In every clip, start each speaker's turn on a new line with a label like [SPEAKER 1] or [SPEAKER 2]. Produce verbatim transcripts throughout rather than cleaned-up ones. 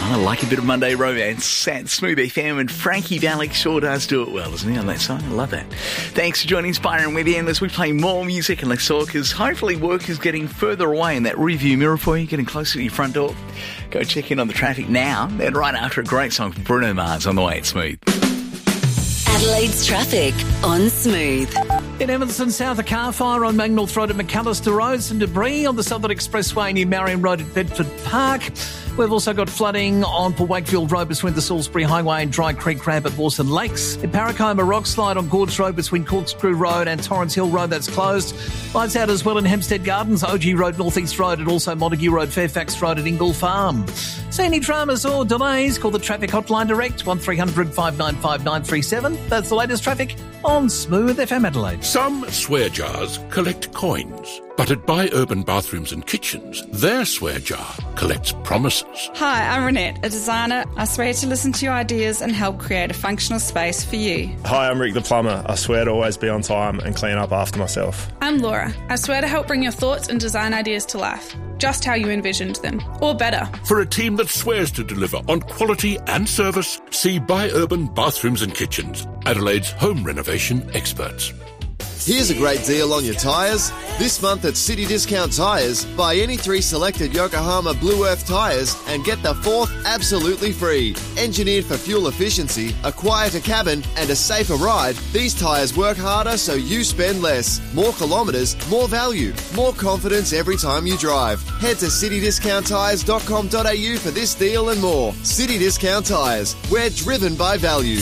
[SPEAKER 1] I like a bit of Monday romance at Smooth F M, and Frankie Valli sure does do it well, doesn't he, on that song? I love that. Thanks for joining Inspiring with Ian as we play more music, and let's talk, because hopefully work is getting further away in that rearview mirror for you, getting closer to your front door. Go check in on the traffic now, then right after a great song from Bruno Mars on the way at Smooth.
[SPEAKER 2] Adelaide's traffic on Smooth.
[SPEAKER 3] In Evanston South, a car fire on Magnorth Road at McAllister Road. Some debris on the Southern Expressway near Marion Road at Bedford Park. We've also got flooding on Port Wakefield Road between the Salisbury Highway and Dry Creek Ramp at Mawson Lakes. In Parracombe, a rock slide on Gorge Road between Corkscrew Road and Torrance Hill Road, that's closed. Lights out as well in Hempstead Gardens, O G Road, North East Road, and also Montague Road, Fairfax Road at Ingle Farm. See any dramas or delays? Call the traffic hotline direct, one three hundred five nine five nine three seven. That's the latest traffic on Smooth F M Adelaide.
[SPEAKER 4] Some swear jars collect coins, but at Buy Urban Bathrooms and Kitchens, their swear jar collects promises.
[SPEAKER 5] Hi, I'm Renette, a designer. I swear to listen to your ideas and help create a functional space for you.
[SPEAKER 6] Hi, I'm Rick the plumber. I swear to always be on time and clean up after myself.
[SPEAKER 7] I'm Laura. I swear to help bring your thoughts and design ideas to life, just how you envisioned them, or better.
[SPEAKER 4] For a team that swears to deliver on quality and service, see Buy Urban Bathrooms and Kitchens, Adelaide's home renovation experts.
[SPEAKER 8] Here's a great deal on your tyres. This month at City Discount Tyres, buy any three selected Yokohama Blue Earth tyres and get the fourth absolutely free. Engineered for fuel efficiency, a quieter cabin and a safer ride, these tyres work harder so you spend less. More kilometres, more value, more confidence every time you drive. Head to city discount tyres dot com dot a u for this deal and more. City Discount Tyres, we're driven by value.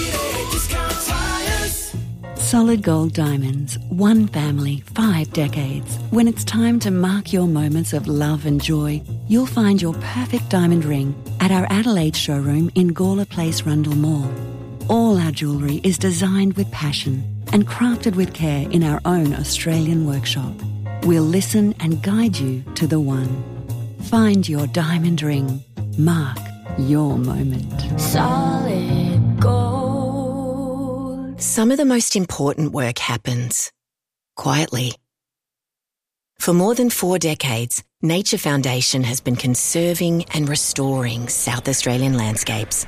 [SPEAKER 9] Solid Gold Diamonds. One family, five decades. When it's time to mark your moments of love and joy, you'll find your perfect diamond ring at our Adelaide showroom in Gawler Place, Rundle Mall. All our jewellery is designed with passion and crafted with care in our own Australian workshop. We'll listen and guide you to the one. Find your diamond ring. Mark your moment.
[SPEAKER 10] Solid Gold. Some of the most important work happens quietly. For more than four decades, Nature Foundation has been conserving and restoring South Australian landscapes,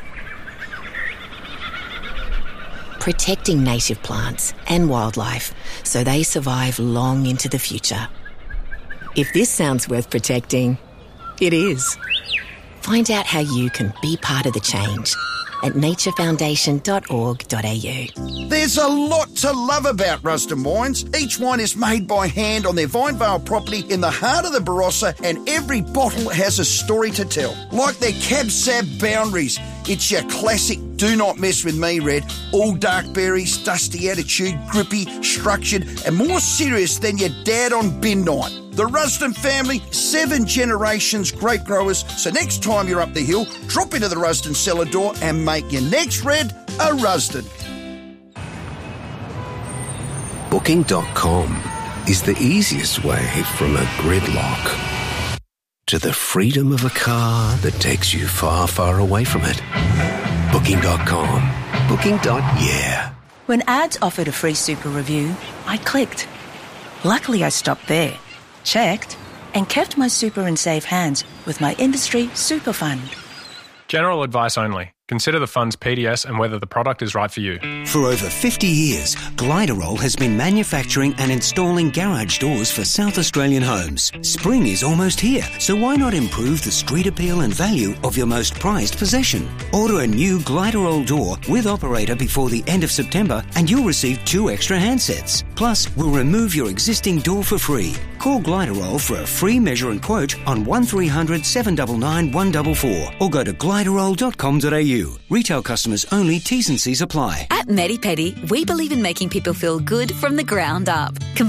[SPEAKER 10] protecting native plants and wildlife so they survive long into the future. If this sounds worth protecting, it is. Find out how you can be part of the change at nature foundation dot org dot a u.
[SPEAKER 11] There's a lot to love about Rusden Wines. Each wine is made by hand on their Vinevale property in the heart of the Barossa, and every bottle has a story to tell. Like their Cab Sav Boundaries. It's your classic do not mess with me red. All dark berries, dusty attitude, grippy, structured, and more serious than your dad on bin night. The Rusden family, seven generations grape growers. So next time you're up the hill, drop into the Rusden cellar door and make your next red a Rusden.
[SPEAKER 12] Booking dot com is the easiest way from a gridlock to the freedom of a car that takes you far, far away from it. Booking dot com. Booking. Yeah.
[SPEAKER 13] When ads offered a free super review, I clicked. Luckily, I stopped there, checked, and kept my super in safe hands with my industry super fund.
[SPEAKER 14] General advice only. Consider the fund's P D S and whether the product is right for you.
[SPEAKER 15] For over fifty years, Gliderol has been manufacturing and installing garage doors for South Australian homes. Spring is almost here, so why not improve the street appeal and value of your most prized possession? Order a new Gliderol door with operator before the end of September and you'll receive two extra handsets. Plus, we'll remove your existing door for free. Call Gliderol for a free measure and quote on one three hundred seven nine nine one four four or go to gliderol dot com dot a u. Retail customers only. T's and C's apply.
[SPEAKER 2] At Medi Pedi, we believe in making people feel good from the ground up.